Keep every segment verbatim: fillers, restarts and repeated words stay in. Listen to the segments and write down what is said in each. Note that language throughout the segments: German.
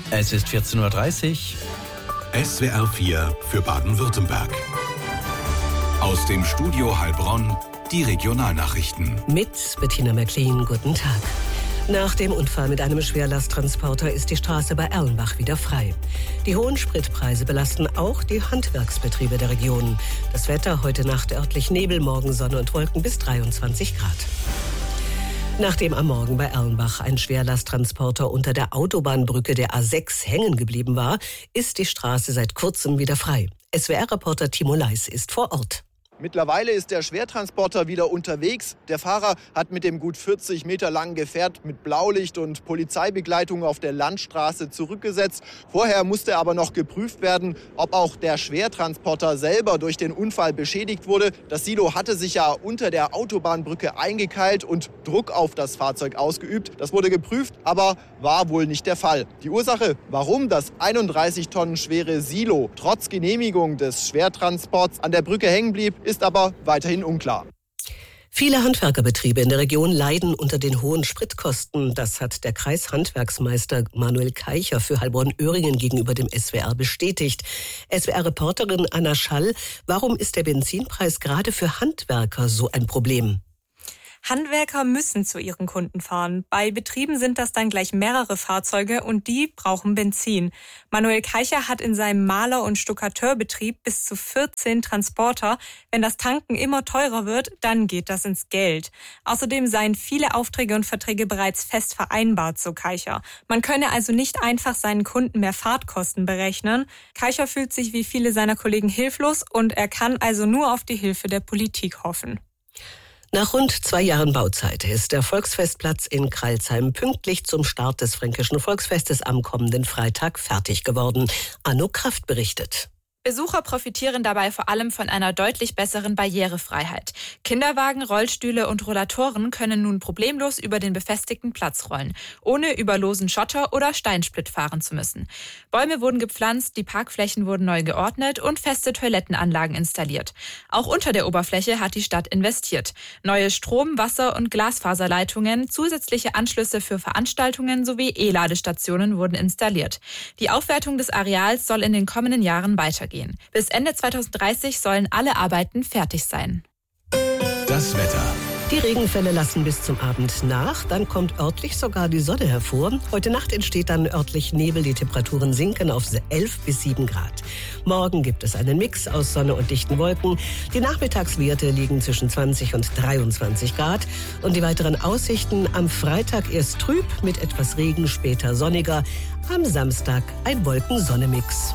Es ist vierzehn Uhr dreißig. S W R vier für Baden-Württemberg. Aus dem Studio Heilbronn die Regionalnachrichten. Mit Bettina McLean, guten Tag. Nach dem Unfall mit einem Schwerlasttransporter ist die Straße bei Erlenbach wieder frei. Die hohen Spritpreise belasten auch die Handwerksbetriebe der Region. Das Wetter heute Nacht örtlich Nebel, morgen Sonne und Wolken bis dreiundzwanzig Grad. Nachdem am Morgen bei Erlenbach ein Schwerlasttransporter unter der Autobahnbrücke der A sechs hängen geblieben war, ist die Straße seit kurzem wieder frei. S W R-Reporter Timo Leis ist vor Ort. Mittlerweile ist der Schwertransporter wieder unterwegs. Der Fahrer hat mit dem gut vierzig Meter langen Gefährt mit Blaulicht und Polizeibegleitung auf der Landstraße zurückgesetzt. Vorher musste aber noch geprüft werden, ob auch der Schwertransporter selber durch den Unfall beschädigt wurde. Das Silo hatte sich ja unter der Autobahnbrücke eingekeilt und Druck auf das Fahrzeug ausgeübt. Das wurde geprüft, aber war wohl nicht der Fall. Die Ursache, warum das einunddreißig Tonnen schwere Silo trotz Genehmigung des Schwertransports an der Brücke hängen blieb, ist aber weiterhin unklar. Viele Handwerkerbetriebe in der Region leiden unter den hohen Spritkosten. Das hat der Kreishandwerksmeister Manuel Keicher für Heilbronn-Öhringen gegenüber dem S W R bestätigt. S W R-Reporterin Anna Schall, warum ist der Benzinpreis gerade für Handwerker so ein Problem? Handwerker müssen zu ihren Kunden fahren. Bei Betrieben sind das dann gleich mehrere Fahrzeuge und die brauchen Benzin. Manuel Keicher hat in seinem Maler- und Stuckateurbetrieb bis zu vierzehn Transporter. Wenn das Tanken immer teurer wird, dann geht das ins Geld. Außerdem seien viele Aufträge und Verträge bereits fest vereinbart, so Keicher. Man könne also nicht einfach seinen Kunden mehr Fahrtkosten berechnen. Keicher fühlt sich wie viele seiner Kollegen hilflos und er kann also nur auf die Hilfe der Politik hoffen. Nach rund zwei Jahren Bauzeit ist der Volksfestplatz in Crailsheim pünktlich zum Start des Fränkischen Volksfestes am kommenden Freitag fertig geworden. Anno Kraft berichtet. Besucher profitieren dabei vor allem von einer deutlich besseren Barrierefreiheit. Kinderwagen, Rollstühle und Rollatoren können nun problemlos über den befestigten Platz rollen, ohne über losen Schotter oder Steinsplitt fahren zu müssen. Bäume wurden gepflanzt, die Parkflächen wurden neu geordnet und feste Toilettenanlagen installiert. Auch unter der Oberfläche hat die Stadt investiert. Neue Strom-, Wasser- und Glasfaserleitungen, zusätzliche Anschlüsse für Veranstaltungen sowie E-Ladestationen wurden installiert. Die Aufwertung des Areals soll in den kommenden Jahren weitergehen. Bis Ende zweitausenddreißig sollen alle Arbeiten fertig sein. Das Wetter. Die Regenfälle lassen bis zum Abend nach, dann kommt örtlich sogar die Sonne hervor. Heute Nacht entsteht dann örtlich Nebel, die Temperaturen sinken auf elf bis sieben Grad. Morgen gibt es einen Mix aus Sonne und dichten Wolken. Die Nachmittagswerte liegen zwischen zwanzig und dreiundzwanzig Grad. Und die weiteren Aussichten: am Freitag erst trüb mit etwas Regen, später sonniger. Am Samstag ein Wolken-Sonne-Mix.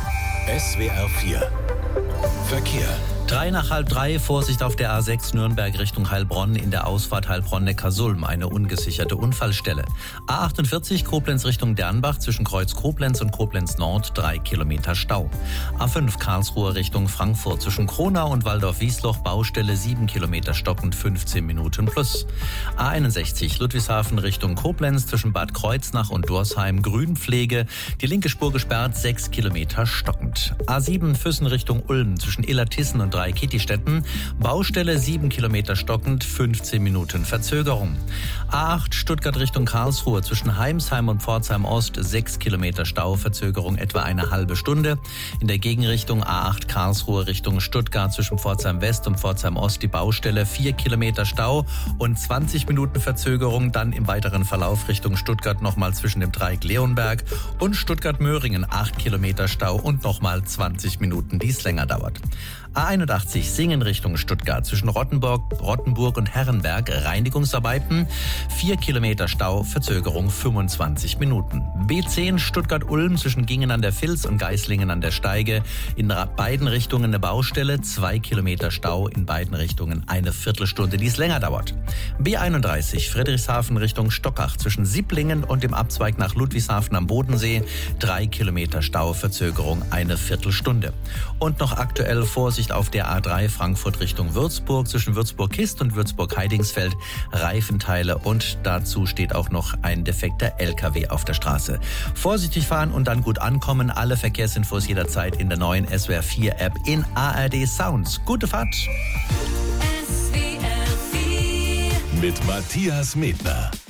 S W R vier Verkehr. Drei nach halb drei, Vorsicht auf der A sechs Nürnberg Richtung Heilbronn, in der Ausfahrt Heilbronn-Neckarsulm, eine ungesicherte Unfallstelle. A achtundvierzig Koblenz Richtung Dernbach, zwischen Kreuz Koblenz und Koblenz Nord, drei Kilometer Stau. A fünf Karlsruhe Richtung Frankfurt, zwischen Kronau und Waldorf-Wiesloch, Baustelle, sieben Kilometer stockend, fünfzehn Minuten plus. A einundsechzig Ludwigshafen Richtung Koblenz, zwischen Bad Kreuznach und Dorsheim, Grünpflege, die linke Spur gesperrt, sechs Kilometer stockend. A sieben Füssen Richtung Ulm, zwischen Illertissen und Kittistetten, Baustelle sieben Kilometer stockend, fünfzehn Minuten Verzögerung. A acht Stuttgart Richtung Karlsruhe, zwischen Heimsheim und Pforzheim Ost, sechs Kilometer Stau, Verzögerung etwa eine halbe Stunde. In der Gegenrichtung A acht Karlsruhe Richtung Stuttgart, zwischen Pforzheim West und Pforzheim Ost, die Baustelle, vier Kilometer Stau und zwanzig Minuten Verzögerung. Dann im weiteren Verlauf Richtung Stuttgart nochmal zwischen dem Dreieck Leonberg und Stuttgart-Möhringen, acht Kilometer Stau und nochmal zwanzig Minuten, die es länger dauert. A einundachtzig Singen Richtung Stuttgart, zwischen Rottenburg, Rottenburg und Herrenberg, Reinigungsarbeiten, vier Kilometer Stau, Verzögerung fünfundzwanzig Minuten. B zehn Stuttgart-Ulm, zwischen Gingen an der Vils und Geislingen an der Steige, in beiden Richtungen eine Baustelle, zwei Kilometer Stau, in beiden Richtungen eine Viertelstunde, die es länger dauert. B einunddreißig Friedrichshafen Richtung Stockach, zwischen Sipplingen und dem Abzweig nach Ludwigshafen am Bodensee, drei Kilometer Stau, Verzögerung eine Viertelstunde. Und noch aktuell Vorsicht auf der A drei Frankfurt Richtung Würzburg, zwischen Würzburg-Kist und Würzburg-Heidingsfeld, Reifenteile, und dazu steht auch noch ein defekter L K W auf der Straße. Vorsichtig fahren und dann gut ankommen. Alle Verkehrsinfos jederzeit in der neuen S W R vier App in A R D Sounds. Gute Fahrt! Mit Matthias Medner.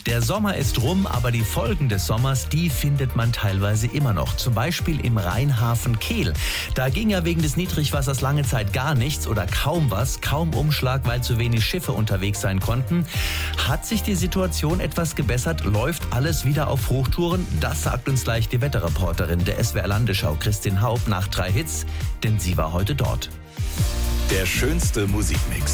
Der Sommer ist rum, aber die Folgen des Sommers, die findet man teilweise immer noch. Zum Beispiel im Rheinhafen Kehl. Da ging ja wegen des Niedrigwassers lange Zeit gar nichts oder kaum was, kaum Umschlag, weil zu wenig Schiffe unterwegs sein konnten. Hat sich die Situation etwas gebessert? Läuft alles wieder auf Hochtouren? Das sagt uns gleich die Wetterreporterin der S W R Landesschau, Christin Haupt, nach drei Hits, denn sie war heute dort. Der schönste Musikmix.